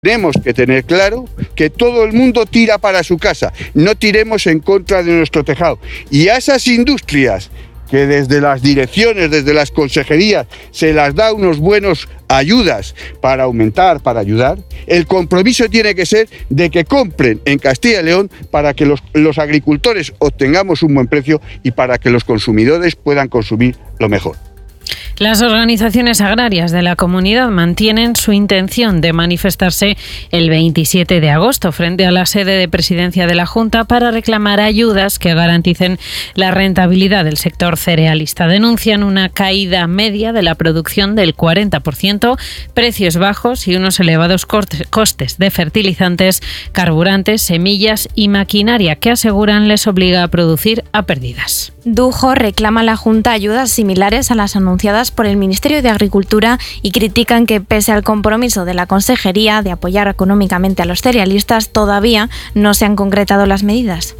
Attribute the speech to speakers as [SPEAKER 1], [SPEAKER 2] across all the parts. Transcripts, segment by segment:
[SPEAKER 1] Tenemos que tener claro que todo el mundo tira para su casa, no tiremos en contra de nuestro tejado. Y a esas industrias que desde las direcciones, desde las consejerías, se las da unos buenos ayudas para aumentar, para ayudar, el compromiso tiene que ser de que compren en Castilla y León para que los agricultores obtengamos un buen precio y para que los consumidores puedan consumir lo mejor.
[SPEAKER 2] Las organizaciones agrarias de la comunidad mantienen su intención de manifestarse el 27 de agosto frente a la sede de presidencia de la Junta para reclamar ayudas que garanticen la rentabilidad del sector cerealista. Denuncian una caída media de la producción del 40%, precios bajos y unos elevados costes de fertilizantes, carburantes, semillas y maquinaria que aseguran les obliga a producir a pérdidas.
[SPEAKER 3] Dujo reclama a la Junta ayudas similares a las anunciadas por el Ministerio de Agricultura y critican que, pese al compromiso de la Consejería de apoyar económicamente a los cerealistas, todavía no se han concretado las medidas.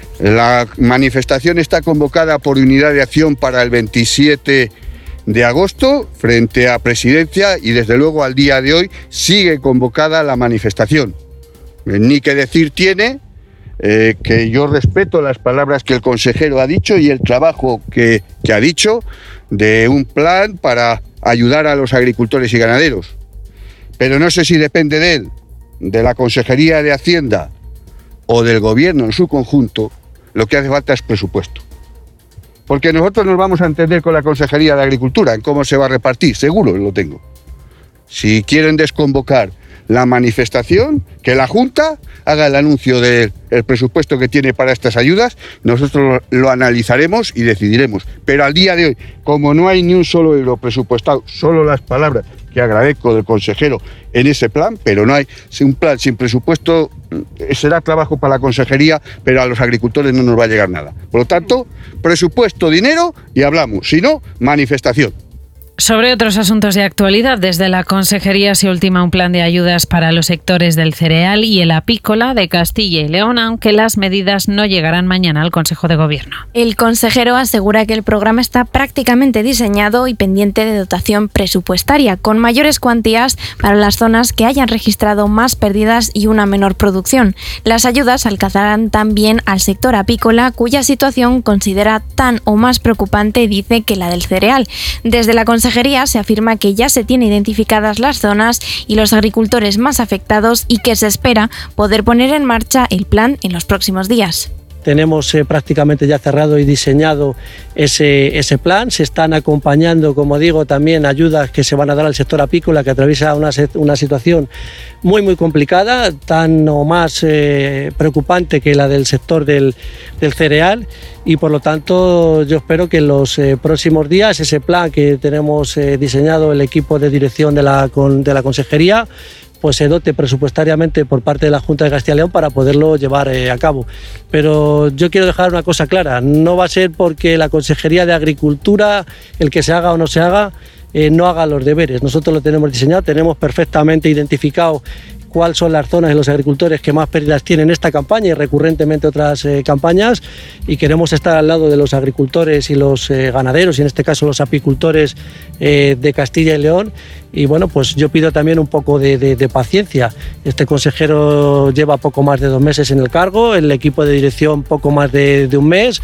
[SPEAKER 1] La manifestación está convocada por Unidad de Acción para el 27 de agosto frente a Presidencia y desde luego al día de hoy sigue convocada la manifestación. Ni que decir tiene que yo respeto las palabras que el consejero ha dicho y el trabajo que ha dicho de un plan para ayudar a los agricultores y ganaderos. Pero no sé si depende de él, de la Consejería de Hacienda o del Gobierno en su conjunto, lo que hace falta es presupuesto. Porque nosotros nos vamos a entender con la Consejería de Agricultura en cómo se va a repartir, seguro lo tengo. Si quieren desconvocar la manifestación, que la Junta haga el anuncio del presupuesto que tiene para estas ayudas, nosotros lo analizaremos y decidiremos. Pero al día de hoy, como no hay ni un solo euro presupuestado, solo las palabras que agradezco del consejero en ese plan, pero no hay un plan sin presupuesto, será trabajo para la consejería, pero a los agricultores no nos va a llegar nada. Por lo tanto, presupuesto, dinero y hablamos, si no, manifestación.
[SPEAKER 2] Sobre otros asuntos de actualidad, desde la Consejería se ultima un plan de ayudas para los sectores del cereal y el apícola de Castilla y León, aunque las medidas no llegarán mañana al Consejo de Gobierno.
[SPEAKER 3] El consejero asegura que el programa está prácticamente diseñado y pendiente de dotación presupuestaria, con mayores cuantías para las zonas que hayan registrado más pérdidas y una menor producción. Las ayudas alcanzarán también al sector apícola, cuya situación considera tan o más preocupante, dice, que la del cereal. Desde la Consejería se afirma que ya se tienen identificadas las zonas y los agricultores más afectados y que se espera poder poner en marcha el plan en los próximos días.
[SPEAKER 4] Tenemos prácticamente ya cerrado y diseñado ese plan. Se están acompañando, como digo, también ayudas que se van a dar al sector apícola, que atraviesa una situación muy complicada, tan o más preocupante que la del sector del cereal. Y por lo tanto yo espero que en los próximos días ese plan que tenemos diseñado el equipo de dirección de la Consejería pues se dote presupuestariamente por parte de la Junta de Castilla y León para poderlo llevar a cabo. Pero yo quiero dejar una cosa clara, no va a ser porque la Consejería de Agricultura, el que se haga o no se haga, no haga los deberes. Nosotros lo tenemos diseñado, tenemos perfectamente identificado cuáles son las zonas de los agricultores que más pérdidas tienen esta campaña y recurrentemente otras campañas, y queremos estar al lado de los agricultores y los ganaderos, y en este caso los apicultores de Castilla y León. Y bueno, pues yo pido también un poco de paciencia. Este consejero lleva poco más de 2 meses en el cargo, el equipo de dirección poco más de un mes.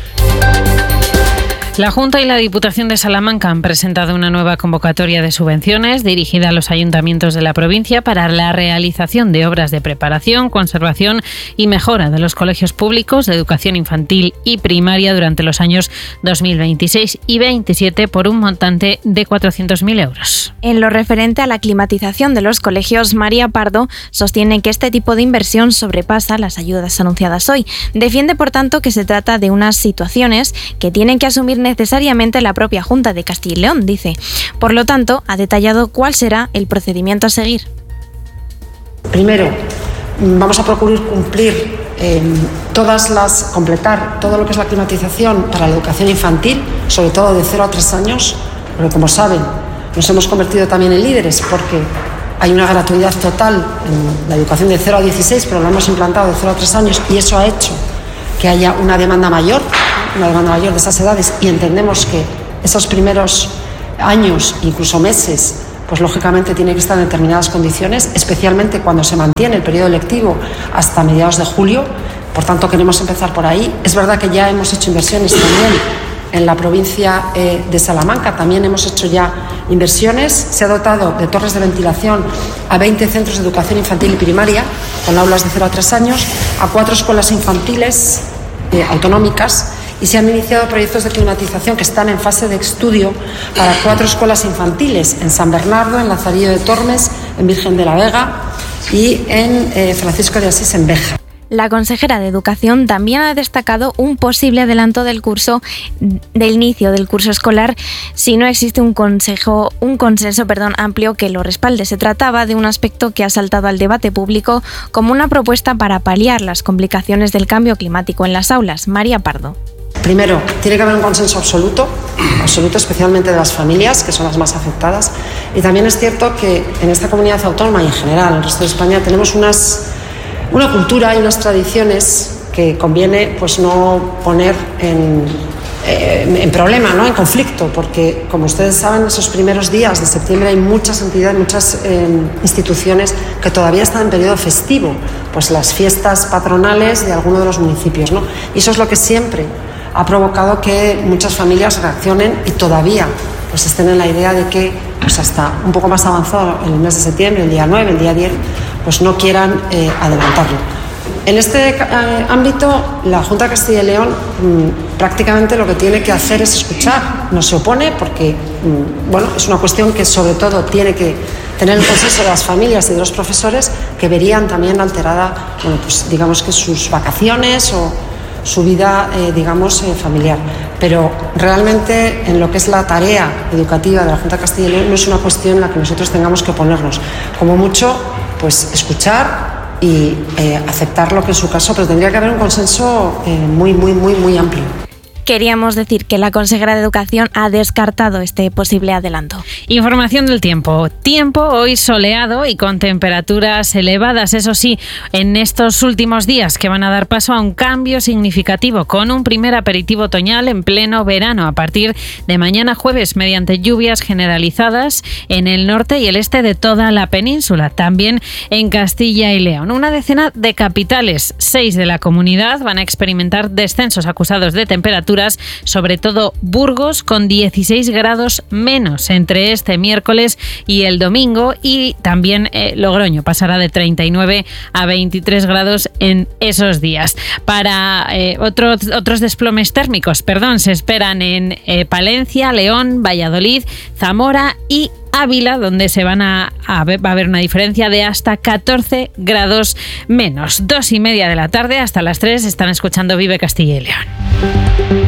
[SPEAKER 2] La Junta y la Diputación de Salamanca han presentado una nueva convocatoria de subvenciones dirigida a los ayuntamientos de la provincia para la realización de obras de preparación, conservación y mejora de los colegios públicos de educación infantil y primaria durante los años 2026 y 2027 por un montante de 400.000 euros.
[SPEAKER 3] En lo referente a la climatización de los colegios, María Pardo sostiene que este tipo de inversión sobrepasa las ayudas anunciadas hoy. Defiende, por tanto, que se trata de unas situaciones que tienen que asumir necesariamente la propia Junta de Castilla y León, dice. Por lo tanto, ha detallado cuál será el procedimiento a seguir.
[SPEAKER 5] Primero, vamos a procurar completar todo lo que es la climatización para la educación infantil, sobre todo de 0 a 3 años, porque como saben, nos hemos convertido también en líderes porque hay una gratuidad total en la educación de 0 a 16, pero la hemos implantado de 0 a 3 años y eso ha hecho que haya una demanda mayor de esas edades, y entendemos que esos primeros años, incluso meses, pues lógicamente tiene que estar en determinadas condiciones, especialmente cuando se mantiene el periodo lectivo hasta mediados de julio. Por tanto, queremos empezar por ahí. Es verdad que ya hemos hecho inversiones también en la provincia de Salamanca, también hemos hecho ya inversiones. Se ha dotado de torres de ventilación a 20 centros de educación infantil y primaria, con aulas de 0 a 3 años, a 4 escuelas infantiles autonómicas, y se han iniciado proyectos de climatización que están en fase de estudio para 4 escuelas infantiles en San Bernardo, en Lazarillo de Tormes, en Virgen de la Vega y en Francisco de Asís, en Béjar.
[SPEAKER 3] La consejera de Educación también ha destacado un posible adelanto del inicio del curso escolar si no existe un consenso amplio que lo respalde. Se trataba de un aspecto que ha saltado al debate público como una propuesta para paliar las complicaciones del cambio climático en las aulas. María Pardo.
[SPEAKER 5] Primero, tiene que haber un consenso absoluto especialmente de las familias, que son las más afectadas. Y también es cierto que en esta comunidad autónoma y en general en el resto de España tenemos una cultura y unas tradiciones que conviene pues no poner en problema, ¿no? En conflicto, porque como ustedes saben, esos primeros días de septiembre hay muchas entidades, muchas instituciones que todavía están en periodo festivo, pues las fiestas patronales de alguno de los municipios, ¿no? Y eso es lo que siempre ha provocado que muchas familias reaccionen y todavía pues estén en la idea de que pues hasta un poco más avanzado el mes de septiembre, el día 9, el día 10, pues no quieran adelantarlo. En este ámbito, la Junta de Castilla y León prácticamente lo que tiene que hacer es escuchar. No se opone porque es una cuestión que sobre todo tiene que tener el consenso de las familias y de los profesores, que verían también alterada, digamos que sus vacaciones o su vida, familiar. Pero realmente en lo que es la tarea educativa de la Junta de Castilla y León no es una cuestión en la que nosotros tengamos que oponernos. Como mucho, pues escuchar y aceptar lo que es su caso, pero tendría que haber un consenso muy amplio.
[SPEAKER 3] Queríamos decir que la consejera de Educación ha descartado este posible adelanto.
[SPEAKER 2] Información del tiempo. Tiempo hoy soleado y con temperaturas elevadas, eso sí, en estos últimos días que van a dar paso a un cambio significativo con un primer aperitivo otoñal en pleno verano a partir de mañana jueves mediante lluvias generalizadas en el norte y el este de toda la península, también en Castilla y León. Una decena de capitales, 6 de la comunidad, van a experimentar descensos acusados de temperatura, sobre todo Burgos con 16 grados menos entre este miércoles y el domingo, y también Logroño pasará de 39 a 23 grados en esos días. Para otros desplomes térmicos, se esperan en Palencia, León, Valladolid, Zamora y Ávila, donde va a haber una diferencia de hasta 14 grados menos. 2:30 de la tarde hasta las 3 están escuchando Vive Castilla y León.